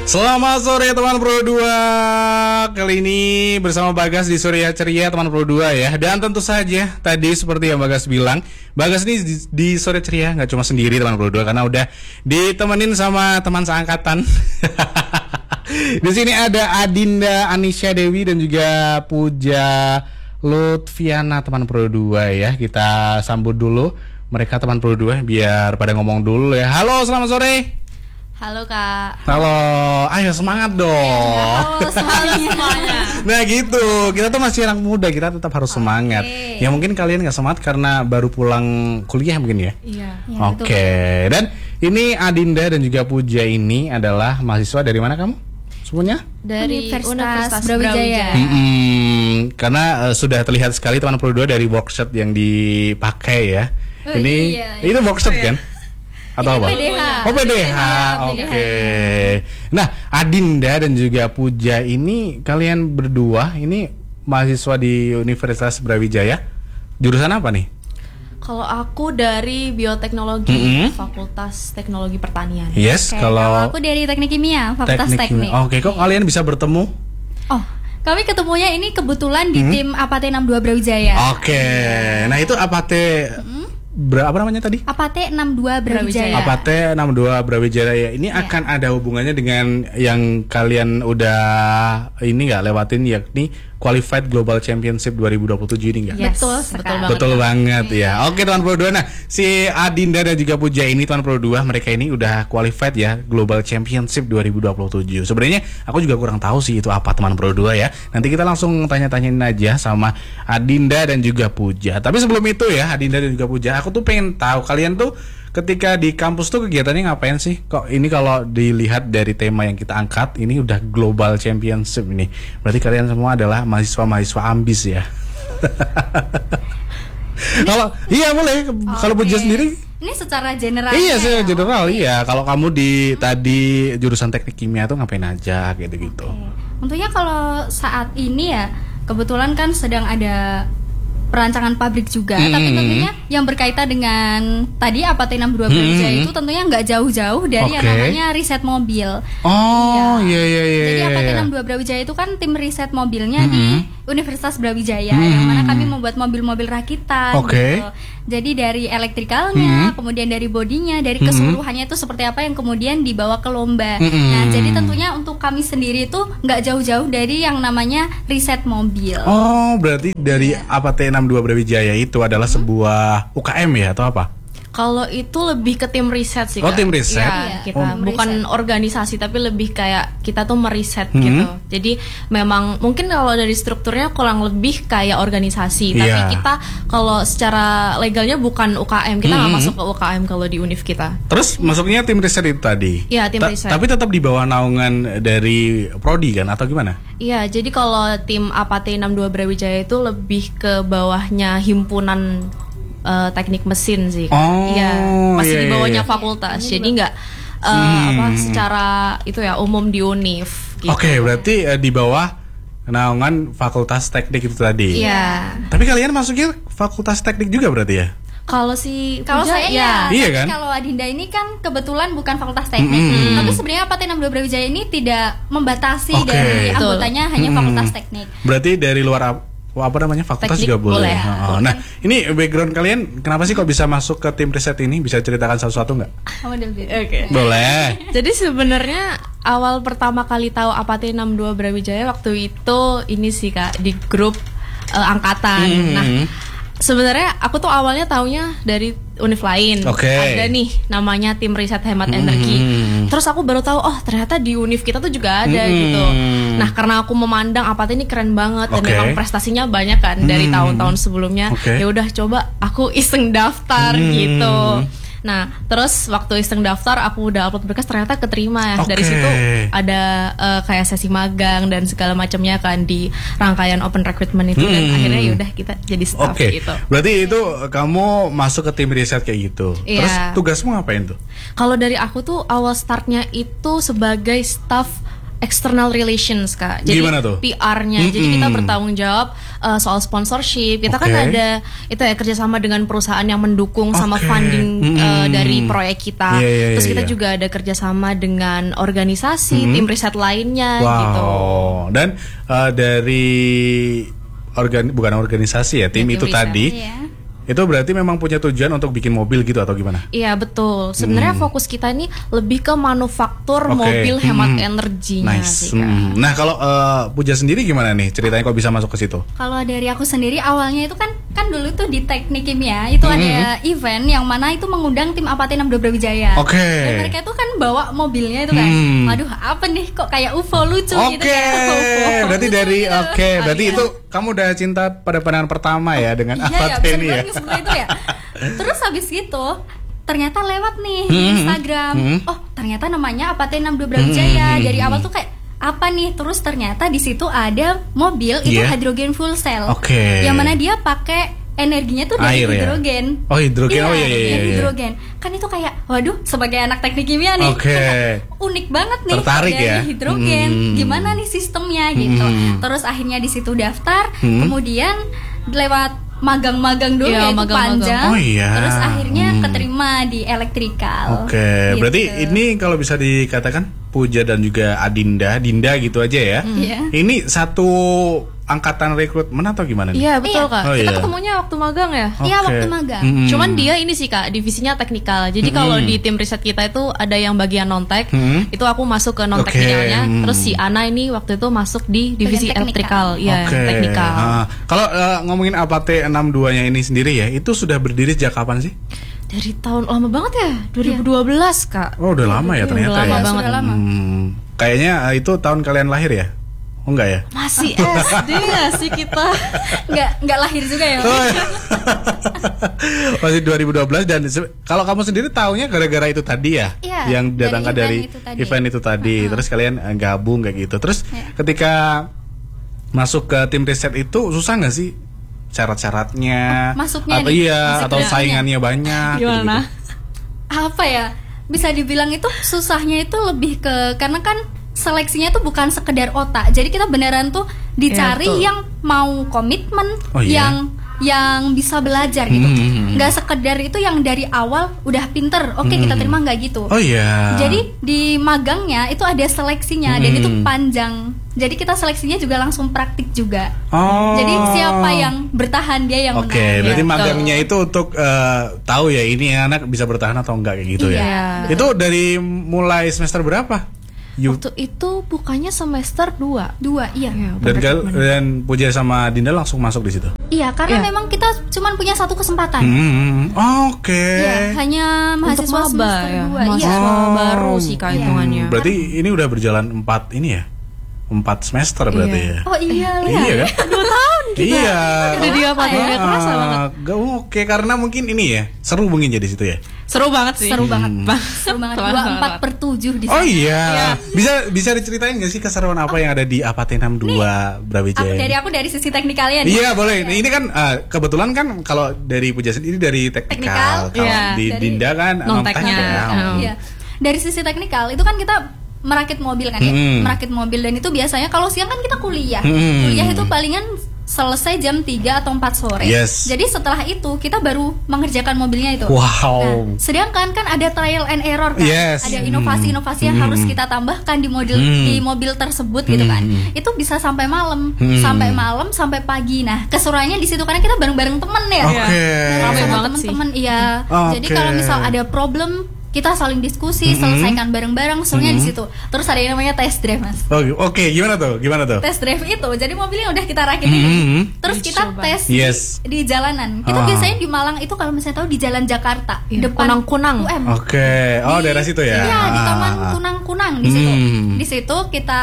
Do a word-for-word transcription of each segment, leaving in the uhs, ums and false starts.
Selamat sore teman Pro dua. Kali ini bersama Bagas di Surya Ceria teman Pro dua ya. Dan tentu saja tadi seperti yang Bagas bilang, Bagas ini di, di Surya Ceria nggak cuma sendiri teman Pro dua, karena udah ditemenin sama teman seangkatan. Di sini ada Adinda Anisha Dewi dan juga Puja Lutfiana teman Pro dua ya. Kita sambut dulu mereka teman Pro dua biar pada ngomong dulu ya. Halo, selamat sore. Halo Kak. Halo, ayo semangat dong. Halo semuanya. Nah gitu, kita tuh masih anak muda, kita tetap harus okay. semangat. Ya mungkin kalian gak semangat karena baru pulang kuliah mungkin ya. Iya. ya Oke, okay. Dan ini Adinda dan juga Puja ini adalah mahasiswa dari mana kamu? Semuanya? Dari Universitas, Universitas Brawijaya. Hmm, karena uh, sudah terlihat sekali teman Pro dua dari workshop yang dipakai ya. Oh, ini iya, itu iya. workshop Oh, iya. kan? Atau apa? P D H. Oh P D H, iya, oke. Okay. Nah, Adinda dan juga Puja ini kalian berdua ini mahasiswa di Universitas Brawijaya. Jurusan apa nih? Kalau aku dari bioteknologi, mm-hmm. Fakultas Teknologi Pertanian. Yes, okay, kalau, kalau aku dari Teknik Kimia, Fakultas Teknik. Teknik. Oke, okay, kok kalian bisa bertemu? Oh, kami ketemunya ini kebetulan di hmm? tim Apate enam dua Brawijaya. Oke. Okay. Nah, itu Apate hmm? Ber, apa namanya tadi? Apate enam dua Brawijaya. Apate enam dua Brawijaya ini yeah. akan ada hubungannya dengan yang kalian udah ini nggak lewatin, yakni Qualified Global Championship dua ribu dua puluh tujuh ini nggak? Yes, betul, betul banget. Betul banget ya. Oke teman Pro dua. Nah, si Adinda dan juga Puja ini teman Pro dua, mereka ini udah qualified ya Global Championship dua ribu dua puluh tujuh. Sebenarnya aku juga kurang tahu sih itu apa teman Pro dua ya. Nanti kita langsung tanya-tanyain aja sama Adinda dan juga Puja. Tapi sebelum itu ya, Adinda dan juga Puja, aku tuh pengen tahu kalian tuh ketika di kampus tuh kegiatannya ngapain sih? Kok ini kalau dilihat dari tema yang kita angkat, ini udah Global Championship ini. Berarti kalian semua adalah mahasiswa-mahasiswa ambis ya. Kalau iya boleh. Okay. Kalau Puja sendiri? Ini secara general. Iya, secara ya? general iya. Kalau kamu di tadi jurusan Teknik Kimia tuh ngapain aja gitu-gitu. Okay. Tentunya kalau saat ini ya kebetulan kan sedang ada perancangan pabrik juga, mm-hmm. tapi tentunya yang berkaitan dengan tadi Apate enam dua Brawijaya mm-hmm. itu tentunya nggak jauh-jauh dari okay. yang namanya riset mobil. Oh iya iya iya. Jadi iya, Apate iya. enam dua Brawijaya itu kan tim riset mobilnya mm-hmm. di Universitas Brawijaya, mm-hmm. yang mana kami membuat mobil-mobil rakitan. Okay. Gitu. Jadi dari elektrikalnya, mm-hmm. kemudian dari bodinya, dari mm-hmm. keseluruhannya itu seperti apa yang kemudian dibawa ke lomba. Mm-hmm. Nah, jadi tentunya untuk kami sendiri itu nggak jauh-jauh dari yang namanya riset mobil. Oh, berarti dari yeah. Apate enam dua Brawijaya itu adalah hmm? sebuah U K M ya atau apa? Kalau itu lebih ke tim riset sih Kak. Oh, tim riset? Ya, kita oh. bukan riset. Organisasi tapi lebih kayak kita tuh meriset hmm. gitu. Jadi memang mungkin kalau dari strukturnya kurang lebih kayak organisasi, tapi yeah. kita kalau secara legalnya bukan U K M, kita nggak hmm. masuk ke U K M kalau di Univ kita. Terus masuknya tim riset itu tadi? Iya, tim Ta- riset. Tapi tetap di bawah naungan dari prodi kan atau gimana? Iya, jadi kalau tim Apate enam dua Brawijaya itu lebih ke bawahnya himpunan Uh, teknik mesin sih, oh, iya masih iya, di bawahnya iya. fakultas, jadi nggak uh, hmm. apa secara itu ya umum di Univ. Gitu. Oke, okay, berarti uh, di bawah naungan fakultas teknik itu tadi. Iya. Tapi kalian masuknya fakultas teknik juga berarti ya? Kalau si kalau saya ya, iya kan? Kalau Adinda ini kan kebetulan bukan fakultas teknik, mm-hmm. tapi sebenarnya Apate enam dua Brawijaya ini tidak membatasi okay. dari anggotanya hanya mm-hmm. fakultas teknik. Berarti dari luar apa namanya fakultas teknik juga boleh. boleh. Oh, nah, ini background kalian kenapa sih kok bisa masuk ke tim riset ini? Bisa ceritakan satu-satu nggak? Oke. Okay. Boleh. Jadi sebenarnya awal pertama kali tahu Apate enam dua Brawijaya waktu itu ini sih Kak di grup uh, angkatan. Mm-hmm. Nah, sebenarnya aku tuh awalnya taunya dari univ lain. Okay. Ada nih namanya tim riset hemat mm-hmm. energi. Terus aku baru tahu oh ternyata di univ kita tuh juga ada mm-hmm. gitu. Nah, karena aku memandang Apate ini keren banget dan okay. memang prestasinya banyak kan mm-hmm. dari tahun-tahun sebelumnya. Okay. Ya udah coba aku iseng daftar mm-hmm. gitu. Nah, terus waktu iseng daftar aku udah upload berkas ternyata keterima ya. Okay. Dari situ ada uh, kayak sesi magang dan segala macamnya kan di rangkaian open recruitment itu hmm. dan akhirnya yaudah kita jadi staff okay. gitu. Berarti itu kamu masuk ke tim riset kayak gitu. Yeah. Terus tugasmu ngapain tuh? Kalau dari aku tuh awal startnya itu sebagai staff external relations Kak. Jadi Gimana tuh? P R-nya. Mm-mm. Jadi kita bertanggung jawab uh, soal sponsorship. Kita Okay. kan ada itu ya kerjasama dengan perusahaan yang mendukung sama Okay. funding uh, Mm-mm. dari proyek kita. Yeah, yeah, Terus yeah, kita yeah. juga ada kerjasama dengan organisasi, Mm-hmm. tim riset lainnya Wow. gitu. Dan uh, dari organ bukan organisasi ya, tim Ya, tim itu riset. tadi. Iya. Itu berarti memang punya tujuan untuk bikin mobil gitu atau gimana? Iya betul. Sebenarnya Hmm. fokus kita ini lebih ke manufaktur Oke. mobil hemat Hmm. energinya Nice. sih Kak. Hmm. Nah kalau uh, Puja sendiri gimana nih ceritanya kok bisa masuk ke situ? Kalau dari aku sendiri awalnya itu kan kan dulu tuh di teknik kimia itu ada event yang mana itu mengundang tim Apatin enam dua Brawijaya. Oke. Dan mereka tuh kan bawa mobilnya itu kan. Hmm. Waduh, apa nih kok kayak U F O lucu Oke, gitu kayak U F O. berarti lucu dari gitu. oke, Oh, berarti iya. itu kamu udah cinta pada pandangan pertama ya dengan Iya ya, Apatin bisa ini ya. dibilang seperti itu ya. Terus habis gitu ternyata lewat nih di Hmm. Instagram. Hmm. Oh, ternyata namanya Apatin enam dua Brawijaya. Hmm. Dari awal tuh kayak apa nih? Terus ternyata di situ ada mobil itu Iya. hydrogen fuel cell. Oke. Yang mana dia pakai energinya tuh dari Air ya? hidrogen. Oh, hidrogen. Oh, iya, iya, dari iya, iya. hidrogen. Kan itu kayak waduh, sebagai anak teknik kimia nih. Oke. kan kayak unik banget nih Tertarik dari ya? hidrogen. Hmm. Gimana nih sistemnya gitu. Hmm. Terus akhirnya di situ daftar, Hmm. kemudian lewat magang-magang dulu Iya, yaitu magang-magang. panjang. Oh, iya. Terus akhirnya Hmm. keterima di elektrikal. Oke, Gitu. berarti ini kalau bisa dikatakan Puja dan juga Adinda, Dinda gitu aja ya. Iya. Ini satu angkatan rekrutmen atau gimana nih? Iya betul Iya. Kak. Oh, Kita iya. ketemunya waktu magang ya. Iya, Oke. waktu magang. Mm-mm. Cuman dia ini sih Kak, divisinya teknikal. Jadi kalau di tim riset kita itu ada yang bagian non-tech, Hmm. itu aku masuk ke non-teknikalnya. Oke, hmm. Terus si Ana ini waktu itu masuk di divisi Bagian teknikal. elektrikal, iya, Oke. teknikal. Ah, kalau eh, ngomongin Apate enam dua nya ini sendiri ya, itu sudah berdiri sejak kapan sih? Dari tahun lama banget ya, dua ribu dua belas Kak. Oh, udah lama ya Iya, ternyata udah lama ya. banget. Sudah lama. Hmm, kayaknya eh, itu tahun kalian lahir ya? Oh enggak ya? Masih S D gak sih kita? Nggak nggak lahir juga ya. Oh, iya. Masih dua ribu dua belas dan se- kalau kamu sendiri taunya gara-gara itu tadi ya, Iya, yang dari datangkan event dari itu tadi. event itu tadi, terus kalian eh, gabung kayak gitu. Terus Iya. ketika masuk ke tim riset itu susah nggak sih syarat-syaratnya? Oh, masuknya atau nih, iya masuk atau ke- saingannya banyak? Gimana? gitu-gitu. Apa ya? Bisa dibilang itu susahnya itu lebih ke karena kan seleksinya tuh bukan sekedar otak. Jadi kita beneran tuh dicari Iya, betul. yang mau komitmen, Oh, iya? yang yang bisa belajar gitu. Hmm. Nggak sekedar itu yang dari awal udah pinter. Oke, kita terima nggak gitu. Oh iya. Jadi di magangnya itu ada seleksinya dan Hmm. itu panjang. Jadi kita seleksinya juga langsung praktik juga. Oh. Jadi siapa yang bertahan dia yang Oke, menang. berarti Betul. magangnya itu untuk eh, tahu ya ini anak bisa bertahan atau enggak kayak gitu ya. Iya. Itu dari mulai semester berapa? You Waktu itu bukannya semester dua. Dua, iya. Iya, dan, bener, gal- bener. dan Puja sama Dinda langsung masuk di situ. Iya, karena Iya. memang kita cuman punya satu kesempatan. Hmm, oke. Iya, hanya Untuk mahasiswa maba semester ya, dua. mahasiswa Iya. Oh. baru sih Kak Iya. hitungannya. Berarti ini udah berjalan empat ini ya, empat semester berarti Iya. ya. Oh iya, Iya kan? Dua tahun kita. Iya. Udah di apa ya? Udah kerasa banget. Ah, gak- Oke, karena mungkin ini ya seru mungkin jadi situ ya. Seru banget sih. Seru banget. Hmm. Seru banget. Dua empat per tujuh di sana. Oh iya. Iya. Bisa bisa diceritain gak sih keseruan apa yang ada di Apate enam dua Aku, Brawijaya? dari aku dari sisi teknikalnya nih. Iya boleh. Nah, ini kan eh, kebetulan kan kalau dari Puja sendiri dari teknikal, Teknikal. kalau Iya. di Dari Dinda kan non-teknya. non-teknik ya. Oh. Iya. Dari sisi teknikal itu kan kita merakit mobil kan ya, Hmm. merakit mobil dan itu biasanya kalau siang kan kita kuliah. Hmm. Kuliah itu palingan selesai jam tiga atau empat sore. Yes. Jadi setelah itu kita baru mengerjakan mobilnya itu. Wow. Nah, sedangkan kan ada trial and error kan, Yes. ada inovasi-inovasi yang Hmm. harus kita tambahkan di mobil Hmm. di mobil tersebut gitu kan. Hmm. Itu bisa sampai malam, Hmm. sampai malam sampai pagi. Nah, keseruannya di situ karena kita bareng-bareng temen ya. Oke. Bareng Rame sama banget sih. temen-temen, iya. Oke. Jadi kalau misal ada problem kita saling diskusi, selesaikan bareng-bareng, serunya di situ. Terus ada yang namanya test drive, Mas. Oh, Oke, gimana tuh? Gimana tuh? Test drive itu, jadi mobilnya udah kita rakit ini, Mhm. terus kita Dicoba. tes Yes. di, di jalanan. Kita Ah. biasanya di Malang itu kalau misalnya tahu di Jalan Jakarta, Iya, depan Kunang-Kunang. U M. Oke. Oh, Di- daerah situ ya. Iya, di Ah, Taman ah, ah. Kunang-Kunang di situ. Hmm. Di situ kita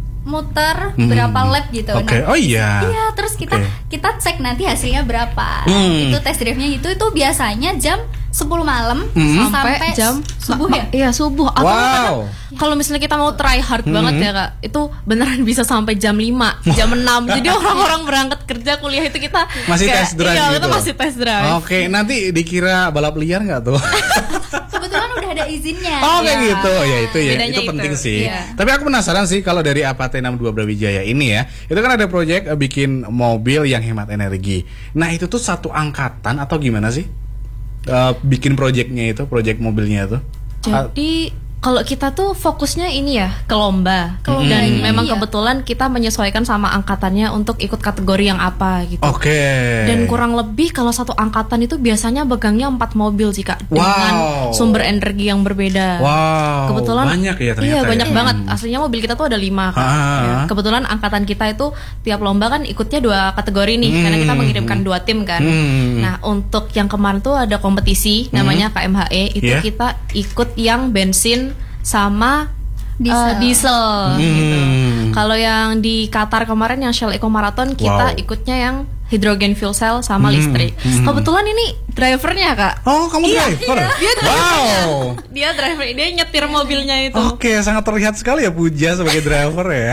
muter Hmm. berapa lap gitu. Oke. Nah, Oh iya. iya, terus kita Oke. kita cek nanti hasilnya berapa. Hmm. Itu test drive-nya itu itu biasanya jam sepuluh malam hmm. sampai, sampai jam subuh ya? Iya, subuh. Atau wow. kalau misalnya kita mau try hard hmm. banget ya Kak, itu beneran bisa sampai jam lima, jam enam. Jadi orang-orang berangkat kerja, kuliah itu kita masih kayak, test drive iya, gitu. kita masih test drive. Oke, okay, nanti dikira balap liar nggak tuh? Kebetulan udah ada izinnya. Oh kayak ya. gitu, ya itu ya, Bedanya itu penting itu. sih. Iya. Tapi aku penasaran sih kalau dari Apache enam dua Brawijaya ini ya, itu kan ada proyek uh, bikin mobil yang hemat energi. Nah itu tuh satu angkatan atau gimana sih? Uh, bikin proyeknya itu, proyek mobilnya itu. Jadi kalau kita tuh fokusnya ini ya ke lomba, Kelomba dan ini, memang iya. kebetulan kita menyesuaikan sama angkatannya untuk ikut kategori yang apa gitu. Oke. Okay. Dan kurang lebih kalau satu angkatan itu biasanya begangnya empat mobil sih Kak, dengan wow. sumber energi yang berbeda. Wow. Kebetulan banyak ya ternyata. Iya banyak ya. banget. Aslinya mobil kita tuh ada lima Kak. Ya, kebetulan angkatan kita itu tiap lomba kan ikutnya dua kategori nih, hmm. karena kita mengirimkan dua tim kan. Hmm. Nah untuk yang kemarin tuh ada kompetisi namanya K M H E, itu yeah. kita ikut yang bensin sama diesel, uh, diesel hmm. gitu. Kalau yang di Qatar kemarin yang Shell Eco Marathon kita wow. ikutnya yang hidrogen fuel cell sama hmm. listrik. Hmm. Kebetulan ini drivernya Kak. Oh kamu iya, driver? Iya. Dia drivernya. Wow. Dia driver, dia nyetir mobilnya itu. Oke, sangat terlihat sekali ya Puja sebagai driver ya.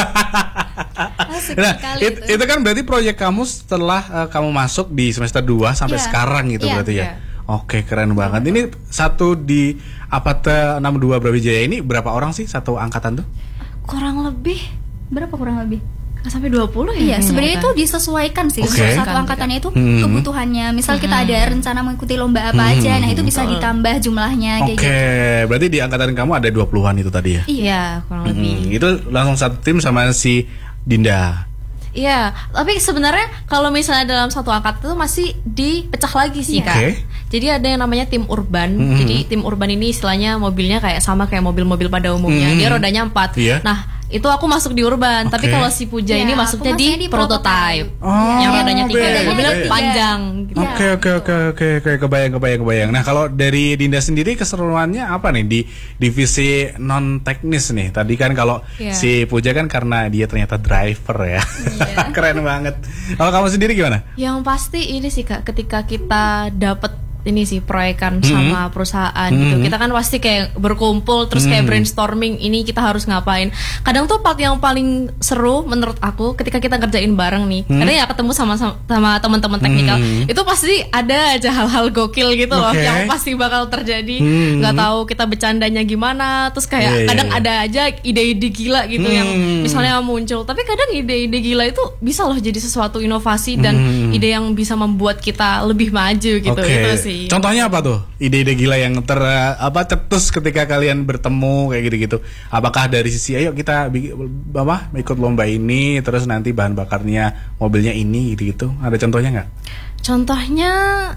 Nah, it, itu. itu kan berarti proyek kamu setelah uh, kamu masuk di semester dua sampai yeah. sekarang gitu yeah. berarti ya. Yeah. Oke, keren banget. Ini satu di Apache enam dua Brawijaya ini berapa orang sih satu angkatan tuh? Kurang lebih berapa kurang lebih? Nggak sampai dua puluh ya? Iya, sebenarnya itu disesuaikan sih. Okay. Satu angkatannya itu hmm. kebutuhannya. Misal hmm. kita ada rencana mengikuti lomba apa hmm. aja, nah itu bisa ditambah jumlahnya kayak Oke, gitu. berarti di angkatan kamu ada dua puluhan itu tadi ya? Iya, kurang hmm. lebih. Itu langsung satu tim sama si Dinda. Iya, tapi sebenarnya kalau misalnya dalam satu angkatan itu masih dipecah lagi sih yeah. Kak. Okay. Jadi ada yang namanya tim urban. Mm-hmm. Jadi tim urban ini istilahnya mobilnya kayak sama kayak mobil-mobil pada umumnya. Mm-hmm. Dia rodanya empat. Yeah. Nah itu aku masuk di urban, okay. tapi kalau si Puja yeah, ini masuknya di, di prototype, oh, yang rodanya tiga, beda, mobilnya beda. panjang. Oke oke oke oke oke kebayang kebayang kebayang. Nah kalau dari Dinda sendiri keseruannya apa nih di divisi non teknis nih? Tadi kan kalau yeah. si Puja kan karena dia ternyata driver ya, yeah. keren banget. Kalau kamu sendiri gimana? Yang pasti ini sih Kak, ketika kita dapat ini sih proyekan hmm. sama perusahaan hmm. gitu. Kita kan pasti kayak berkumpul terus kayak hmm. brainstorming ini kita harus ngapain. Kadang tuh part yang paling seru menurut aku ketika kita kerjain bareng nih. Hmm. Kadang ya ketemu sama sama teman-teman teknikal. Hmm. Itu pasti ada aja hal-hal gokil gitu loh okay. yang pasti bakal terjadi. Nggak hmm. tahu kita bercandanya gimana. Terus kayak yeah, kadang yeah. ada aja ide-ide gila gitu hmm. yang misalnya muncul. Tapi kadang ide-ide gila itu bisa loh jadi sesuatu inovasi dan hmm. ide yang bisa membuat kita lebih maju gitu. Okay. Itu sih. Contohnya apa tuh? Ide-ide gila yang ter apa cetus ketika kalian bertemu kayak gitu-gitu. Apakah dari sisi ayo kita apa ikut lomba ini terus nanti bahan bakarnya mobilnya ini gitu-gitu. Ada contohnya nggak? Contohnya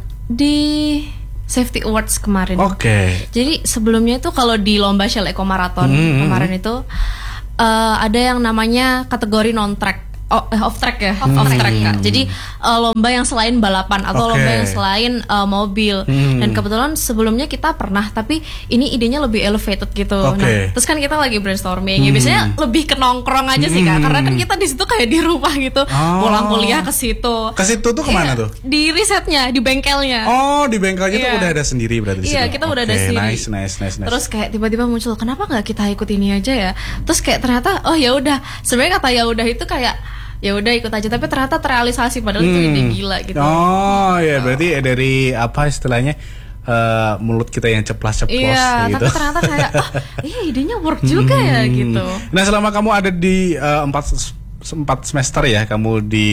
di Safety Awards kemarin. Oke. Okay. Jadi sebelumnya itu kalau di lomba Shell Eco Marathon hmm. kemarin itu uh, ada yang namanya kategori non track. Oh, off track ya, off, off track Kak. Jadi uh, lomba yang selain balapan atau okay. lomba yang selain uh, mobil. Hmm. Dan kebetulan sebelumnya kita pernah, tapi ini idenya lebih elevated gitu. Okay. Nah, terus kan kita lagi brainstorming. Hmm. Ya biasanya lebih ke nongkrong aja sih Kak, karena kan kita di situ kayak di rumah gitu. Oh. Pulang kuliah ke situ. Ke situ tuh kemana tuh? Di risetnya, di bengkelnya. Oh, di bengkelnya yeah. tuh udah ada sendiri berarti di Iya, situ. kita okay. udah ada sendiri. Nice, nice, nice, nice. Terus kayak tiba-tiba muncul, kenapa nggak kita ikut ini aja ya? Terus kayak ternyata, oh ya udah. Sebenarnya kata ya udah itu kayak ya udah ikut aja, tapi ternyata terrealisasi padahal hmm. itu ide gila gitu. Oh ya, berarti dari apa istilahnya uh, mulut kita yang ceplas-ceplos iya, gitu. Tapi ternyata kayak oh, iya idenya work juga hmm. ya gitu. Nah, selama kamu ada di uh, empat empat semester ya kamu di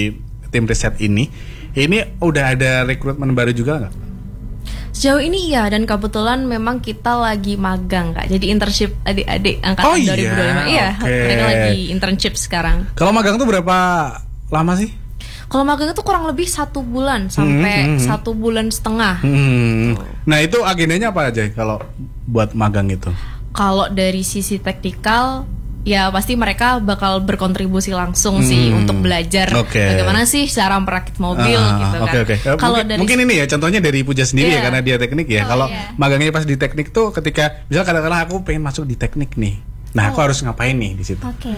tim riset ini, ini udah ada rekrutmen baru juga nggak? Sejauh ini iya, dan kebetulan memang kita lagi magang Kak. Jadi internship adik-adik angkatan oh, dua ribu dua puluh lima. Iya, okay. mereka lagi internship sekarang. Kalau magang tuh berapa lama sih? Kalau magang itu kurang lebih satu bulan sampai hmm, satu bulan setengah. Hmm. Nah itu agendanya apa aja kalau buat magang itu? Kalau dari sisi teknikal, ya pasti mereka bakal berkontribusi langsung hmm. sih untuk belajar okay. bagaimana sih cara merakit mobil uh, gitu kan. Okay, okay. Kalau mungkin, dari mungkin ini ya contohnya dari Puja sendiri yeah. ya karena dia teknik ya. Oh, Kalau yeah. magangnya pas di teknik tuh ketika misal kadang-kadang aku pengen masuk di teknik nih. Nah, oh. aku harus ngapain nih di situ? Oke. Okay.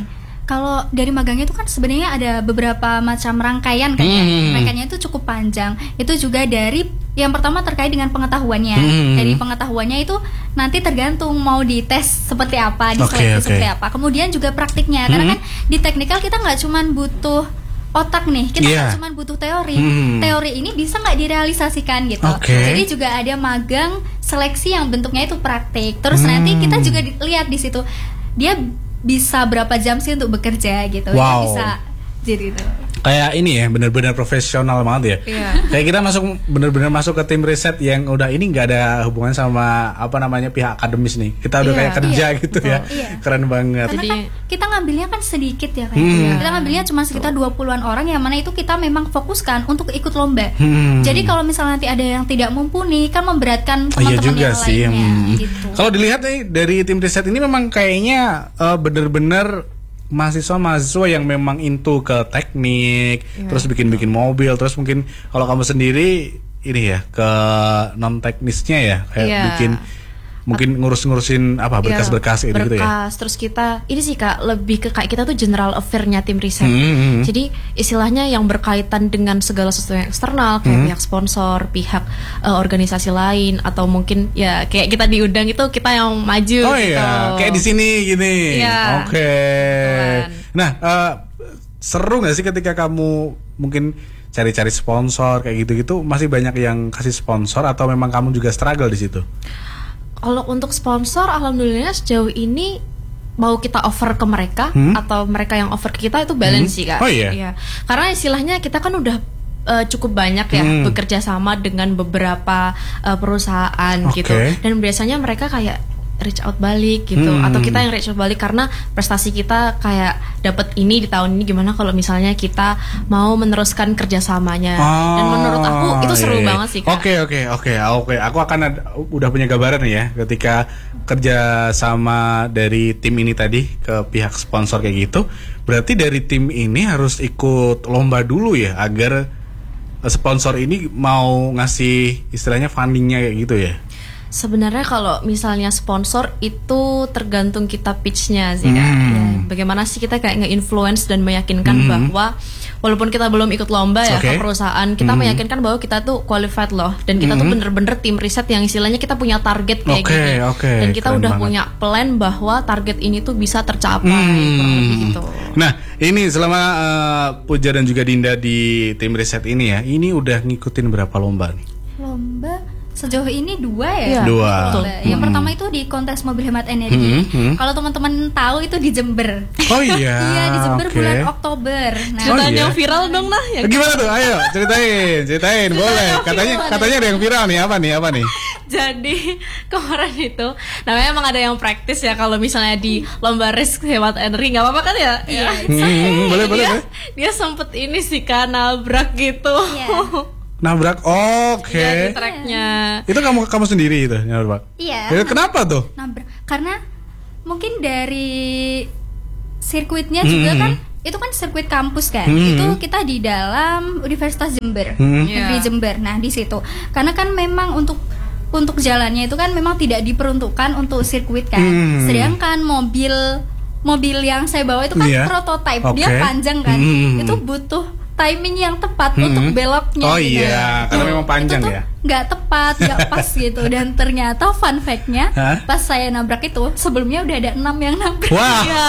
Kalau dari magangnya itu kan sebenarnya ada beberapa macam rangkaian kan ya. Hmm. Rangkaiannya itu cukup panjang. Itu juga dari yang pertama terkait dengan pengetahuannya. Hmm. Dari pengetahuannya itu nanti tergantung mau dites seperti apa, diseleksi Oke, oke. seperti apa. Kemudian juga praktiknya. Karena Hmm. kan di teknikal kita nggak cuman butuh otak nih, kita nggak Yeah. cuma butuh teori. Hmm. Teori ini bisa nggak direalisasikan gitu. Oke. Jadi juga ada magang seleksi yang bentuknya itu praktik. Terus Hmm. nanti kita juga di- lihat di situ dia bisa berapa jam sih untuk bekerja gitu. Dia Wow. bisa jadi itu. Kayak ini ya, benar-benar profesional banget ya. Iya. Kayak kita masuk benar-benar masuk ke tim riset yang udah ini nggak ada hubungan sama apa namanya pihak akademis nih. Kita udah Iya, kayak kerja iya, gitu betul. ya. Iya. Keren banget. Karena Jadi- kan kita ngambilnya kan sedikit ya kayak. Hmm. Kita ngambilnya cuma sekitar dua puluhan orang yang mana itu kita memang fokuskan untuk ikut lomba. Hmm. Jadi kalau misalnya nanti ada yang tidak mumpuni kan memberatkan Oh, iya teman-teman juga yang sih. lainnya Hmm. gitu. Kalau dilihat nih dari tim riset ini memang kayaknya eh, bener-bener mahasiswa-mahasiswa yang memang into ke teknik, Iya, terus bikin-bikin mobil, terus mungkin kalau kamu sendiri ini ya ke non teknisnya ya, kayak Iya. bikin mungkin ngurus-ngurusin apa berkas-berkas Iya, gitu, gitu ya. berkas. Terus kita ini sih Kak lebih ke kayak kita tuh general affair-nya tim riset. Hmm, hmm, hmm. Jadi istilahnya yang berkaitan dengan segala sesuatu yang eksternal kayak Hmm. pihak sponsor, pihak eh, organisasi lain atau mungkin ya kayak kita diundang itu kita yang maju Oh gitu. iya, kayak di sini gini. Iya. Oke. Kebetulan. Nah, eh, seru nggak sih ketika kamu mungkin cari-cari sponsor kayak gitu-gitu? Masih banyak yang kasih sponsor atau memang kamu juga struggle di situ? Kalau untuk sponsor, alhamdulillah sejauh ini mau kita offer ke mereka Hmm? atau mereka yang offer ke kita itu balance Hmm. sih Kak. Oh iya? Karena istilahnya kita kan udah eh, cukup banyak ya Hmm. bekerja sama dengan beberapa eh, perusahaan Oke. gitu. Dan biasanya mereka kayak reach out balik gitu Hmm. atau kita yang reach out balik karena prestasi kita kayak dapat ini di tahun ini, gimana kalau misalnya kita mau meneruskan kerjasamanya. Dan menurut aku itu seru iya. banget sih Kak. Oke oke oke oke. Aku akan ada- udah punya gambaran nih ya ketika kerja sama dari tim ini tadi ke pihak sponsor kayak gitu. Berarti dari tim ini harus ikut lomba dulu ya agar sponsor ini mau ngasih istilahnya fundingnya kayak gitu ya. Sebenarnya kalau misalnya sponsor itu tergantung kita pitch-nya sih Kak. Hmm. Ya, bagaimana sih kita kayak nge-influence dan meyakinkan Hmm. bahwa walaupun kita belum ikut lomba ya Oke. ke perusahaan, kita Hmm. meyakinkan bahwa kita tuh qualified loh dan kita tuh Hmm. bener-bener tim riset yang istilahnya kita punya target kayak Oke, gini. oke, Dan kita keren udah banget. punya plan bahwa target ini tuh bisa tercapai Hmm. kurang lebih gitu. Nah, ini selama uh, Puja dan juga Dinda di tim riset ini ya, ini udah ngikutin berapa lomba nih? Lomba sejauh ini dua ya. Iya, Dua. Lomba. Yang Hmm. pertama itu di kontes mobil hemat energi. Hmm, hmm. Kalau teman-teman tahu itu di Jember. Oh iya. Iya di Jember oke. bulan Oktober. Nah, Oh, Ceritanya iya? yang viral dong nah yang Gimana tuh? Ayo ceritain, ceritain, boleh. Katanya katanya ada yang viral nih, apa nih? Apa nih? Jadi kemarin itu namanya emang ada yang praktis ya kalau misalnya di lomba risk hemat energi nggak apa-apa kan ya? Iya. Hmm, boleh, boleh, dia, boleh. dia sempet ini sih kan nabrak gitu. Iya. Nabrak. Oke. Iya, di tracknya. Itu kamu kamu sendiri itu nabrak. Iya. Ya, kenapa tuh? Nabrak. Karena mungkin dari sirkuitnya juga Hmm. kan itu kan sirkuit kampus kan. Hmm. Itu kita di dalam Universitas Jember. Hmm. Negeri Iya. Jember. Nah, di situ. Karena kan memang untuk untuk jalannya itu kan memang tidak diperuntukkan untuk sirkuit kan. Hmm. Sedangkan mobil mobil yang saya bawa itu kan Iya. prototype. Oke. Dia panjang kan. Hmm. Itu butuh timing yang tepat Hmm. untuk beloknya. Oh gitu. iya, karena Tuh, memang panjang itu tuh ya. nggak tepat, nggak pas gitu. Dan ternyata fun fact-nya Hah? pas saya nabrak itu sebelumnya udah ada enam yang nabrak. Wah. Iya.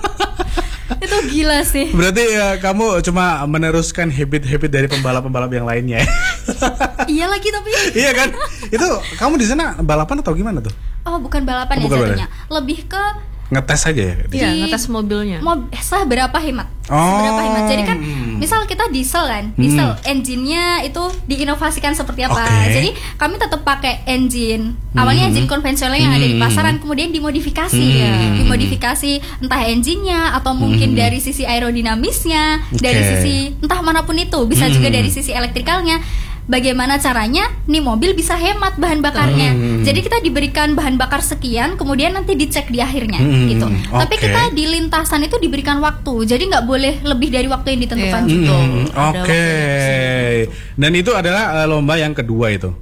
Itu gila sih. Berarti ya, kamu cuma meneruskan habit-habit dari pembalap-pembalap yang lainnya. Iya lagi tapi. Iya kan? Itu kamu di sana balapan atau gimana tuh? Oh bukan balapan Oh, ya bukan jatuhnya. Lebih ke Ngetes aja ya? Iya, Di- ngetes mobilnya. mau seberapa hemat. Oh. Seberapa hemat. Jadi kan misal kita diesel kan, diesel Hmm. engine-nya itu diinovasikan seperti apa. Oke. Jadi kami tetap pakai engine. Awalnya engine konvensional yang ada di Hmm. pasaran, kemudian dimodifikasi. Hmm. Dimodifikasi entah engine-nya atau mungkin dari sisi aerodinamisnya, dari Oke. sisi entah manapun itu, bisa juga Hmm. dari sisi elektrikalnya. Bagaimana caranya nih mobil bisa hemat bahan bakarnya. Hmm. Jadi kita diberikan bahan bakar sekian, kemudian nanti dicek di akhirnya Hmm, gitu. Tapi oke. kita di lintasan itu diberikan waktu, jadi nggak boleh lebih dari waktu yang ditentukan Iya. juga. Hmm, Ada Oke. waktu Dan itu adalah eh, lomba yang kedua itu. Itu yang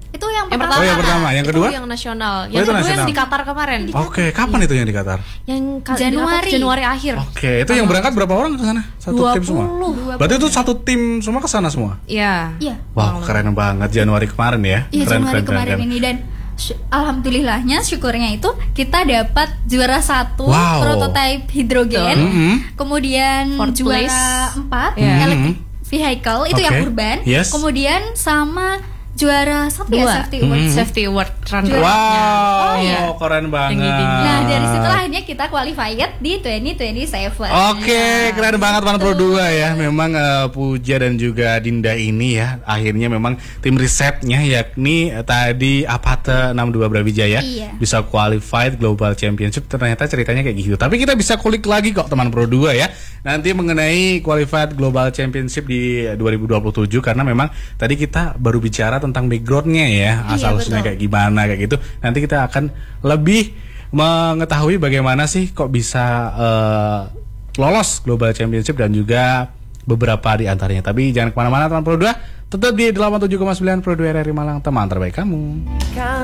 Yang pertama. Oh, yang pertama. Yang kedua? Itu yang nasional. Oh, Yang itu kedua nasional. yang di Qatar kemarin. Oke, okay. Kapan itu yang di Qatar? Yang ka- Januari. di Januari akhir. Oke, okay. Itu yang berangkat berapa orang ke sana? Satu dua puluh. tim semua. Berarti itu satu tim semua ke sana semua? Iya. Iya. Wow, keren banget Januari kemarin ya. Iya, Keren, Januari keren, kemarin keren. ini dan sy- alhamdulillahnya syukurnya itu kita dapat juara satu Wow. prototype hidrogen, Mm-hmm. kemudian Fourth juara place. empat Yeah. electric vehicle itu Okay. yang urban, Yes. kemudian sama juara satu ya Dua. safety award. Mm-hmm. Safety award run Juara. Wow, Oh, iya. keren banget. Tinggi-tinggi. Nah dari situlah akhirnya kita qualified di dua ribu dua puluh tujuh. Oke, keren banget One Pro dua ya. Memang uh, Puja dan juga Dinda ini ya, akhirnya memang tim risetnya yakni uh, tadi Apate enam dua Brawijaya Iya. bisa qualified Global Championship. Ternyata ceritanya kayak gitu. Tapi kita bisa kulik lagi kok teman Pro dua ya. Nanti mengenai qualified Global Championship di dua ribu dua puluh tujuh karena memang tadi kita baru bicara tentang backgroundnya ya, asal usulnya kayak gimana kayak gitu. Nanti kita akan lebih mengetahui bagaimana sih kok bisa uh, lolos Global Championship dan juga beberapa di antaranya. Tapi jangan kemana-mana teman Pro dua, tetap di delapan puluh tujuh koma sembilan Pro dua R R I Malang, teman terbaik kamu.